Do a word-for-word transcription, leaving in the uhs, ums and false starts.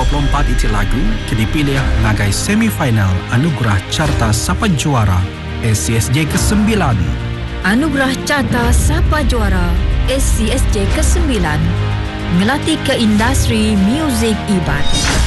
puluh empat iti lagu kini pilih ngagai semifinal Anugerah Carta Sapa Juara S C S J kesembilan. Anugerah Carta Sapa Juara S C S J kesembilan melatih ke industri muzik Iban.